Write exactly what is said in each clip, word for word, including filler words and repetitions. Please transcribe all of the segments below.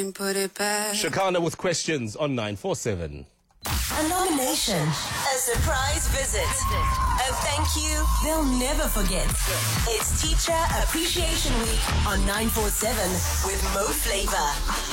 and put it back. Shakana with questions on nine four seven. A nomination, a surprise visit, a thank you they'll never forget. It's Teacher Appreciation Week on nine four seven with Mo Flava.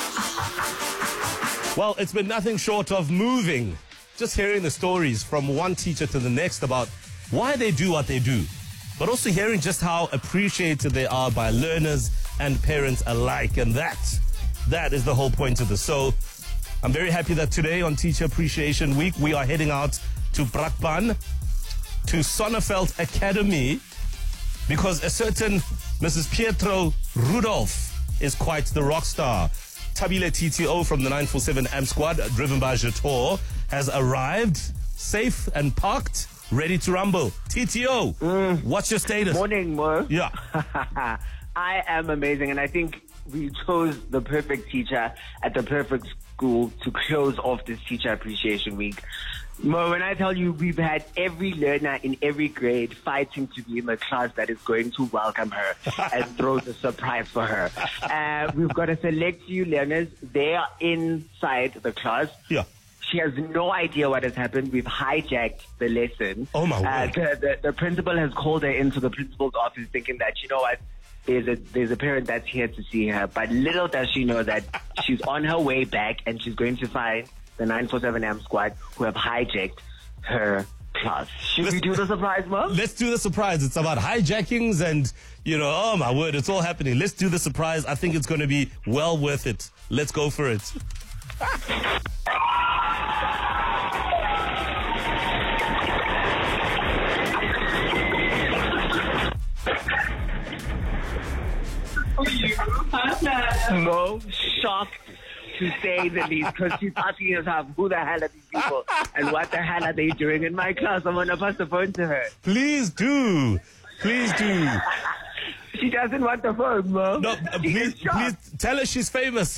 Well, it's been nothing short of moving. Just hearing the stories from one teacher to the next about why they do what they do, but also hearing just how appreciated they are by learners and parents alike. And that, that is the whole point of this. So I'm very happy that today on Teacher Appreciation Week, we are heading out to Brakpan, to Sonneveld Academy, because a certain Missus Pietro Rudolph is quite the rock star. Tabile T T O from the nine four seven A M squad, driven by Jator, has arrived, safe and parked, ready to rumble. T T O, mm. What's your status? Morning, Mo. Yeah. I am amazing, and I think we chose the perfect teacher at the perfect school to close off this Teacher Appreciation Week. Mo, when I tell you we've had every learner in every grade fighting to be in the class that is going to welcome her and throw the surprise for her. Uh, we've got a select few learners. They are inside the class. Yeah. She has no idea what has happened. We've hijacked the lesson. Oh, my uh, word. The, the, the principal has called her into the principal's office thinking that, you know what, there's a there's a parent that's here to see her. But little does she know that she's on her way back and she's going to find the nine four seven A M squad who have hijacked her class. Should Let's, we do the surprise, Mom? Let's do the surprise. It's about hijackings and, you know, oh, my word, it's all happening. Let's do the surprise. I think it's going to be well worth it. Let's go for it. No, shocked to say the least, because she's asking herself, who the hell are these people and what the hell are they doing in my class? I'm going to pass the phone to her. Please do. Please do. She doesn't want the phone, Mom. No, uh, please, please tell her she's famous.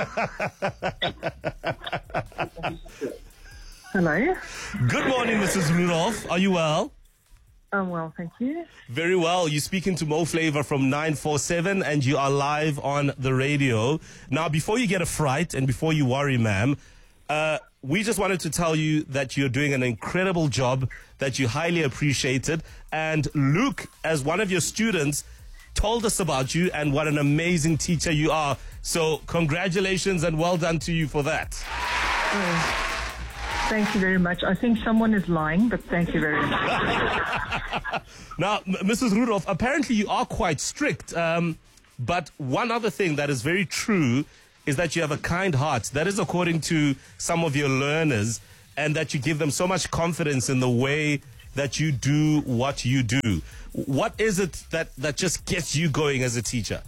Hello. Good morning, Missus Rudolph. Are you well? I'm well, thank you. Very well. You're speaking to Mo Flava from nine four seven, and you are live on the radio. Now, before you get a fright and before you worry, ma'am, uh, we just wanted to tell you that you're doing an incredible job, that you highly appreciate it. And Luke, as one of your students, told us about you and what an amazing teacher you are. So congratulations and well done to you for that. Oh. Thank you very much. I think someone is lying, but thank you very much. Now, M- Missus Rudolph, apparently you are quite strict. Um, but one other thing that is very true is that you have a kind heart. That is according to some of your learners, and that you give them so much confidence in the way that you do what you do. What is it that, that just gets you going as a teacher?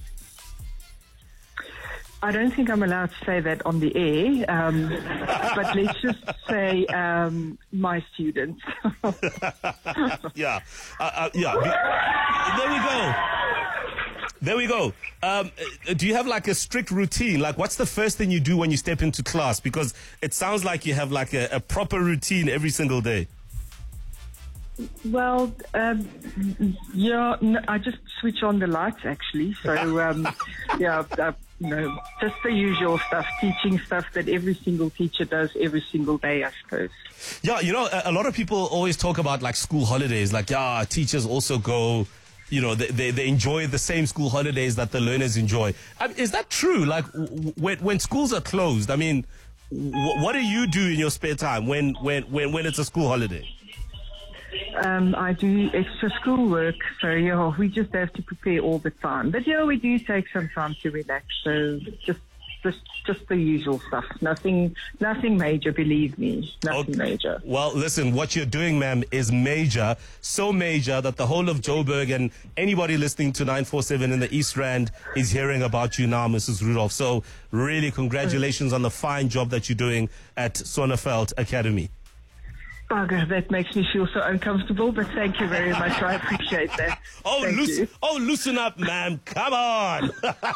I don't think I'm allowed to say that on the air, um, but let's just say um, my students. yeah, uh, uh, yeah. There we go. There we go. Um, do you have like a strict routine? Like, what's the first thing you do when you step into class? Because it sounds like you have like a, a proper routine every single day. Well, um, yeah, no, I just switch on the lights actually. So, um, yeah, uh, you know, just the usual stuff, teaching stuff that every single teacher does every single day, I suppose. Yeah, you know, a, a lot of people always talk about like school holidays, like, yeah, teachers also go, you know, they, they, they enjoy the same school holidays that the learners enjoy. I mean, is that true? Like, w- when, when schools are closed, I mean, w- what do you do in your spare time when, when, when, when it's a school holiday? Um, I do extra school work, so yeah, we just have to prepare all the time. But yeah, we do take some time to relax. So just, just, just the usual stuff. Nothing, nothing major. Believe me, nothing okay. major. Well, listen, what you're doing, ma'am, is major. So major that the whole of Joburg and anybody listening to nine four seven in the East Rand is hearing about you now, Missus Rudolph. So really, congratulations on the fine job that you're doing at Sonneveld Academy. Bugger, that makes me feel so uncomfortable, but thank you very much. I appreciate that. Oh, loosen, oh loosen up, ma'am. Come on.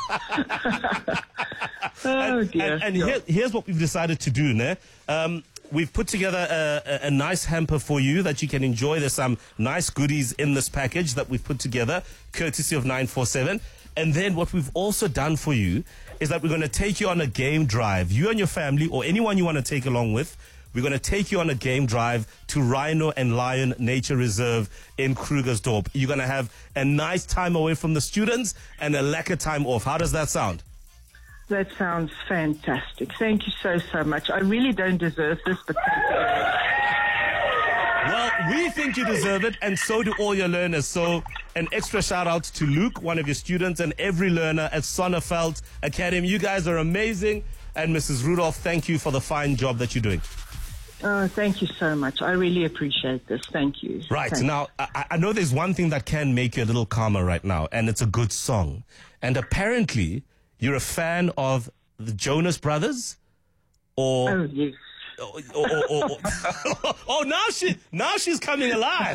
oh, and, dear. And, and here, here's what we've decided to do, ne? Um, we've put together a, a, a nice hamper for you that you can enjoy. There's some nice goodies in this package that we've put together, courtesy of nine four seven. And then what we've also done for you is that we're going to take you on a game drive. You and your family or anyone you want to take along with, we're going to take you on a game drive to Rhino and Lion Nature Reserve in Krugersdorp. You're going to have a nice time away from the students and a lekker time off. How does that sound? That sounds fantastic. Thank you so, so much. I really don't deserve this, but thank you. Well, we think you deserve it, and so do all your learners. So an extra shout out to Luke, one of your students, and every learner at Sonneveld Academy. You guys are amazing. And Missus Rudolph, thank you for the fine job that you're doing. Oh, thank you so much. I really appreciate this. Thank you. Right. Thanks. Now, I, I know there's one thing that can make you a little calmer right now, and it's a good song. And apparently, you're a fan of the Jonas Brothers? Or... Oh, yes. Oh, oh, oh, oh. Oh, now she, now she's coming alive.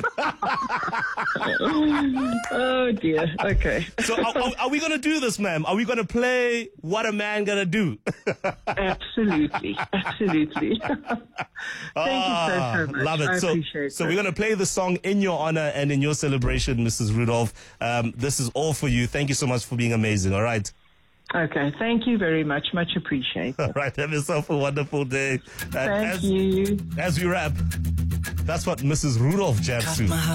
Oh dear. Okay. So, are, are, are we going to do this, ma'am? Are we going to play What a Man Gonna Do? Absolutely, absolutely. Thank ah, you so, so much. Love it. I so, appreciate so it. we're going to play the song in your honor and in your celebration, Missus Rudolph. Um, this is all for you. Thank you so much for being amazing. All right. Okay, thank you very much. Much appreciated. All right, have yourself a wonderful day. And Thank as, you. As we wrap, that's what Missus Rudolph jams to.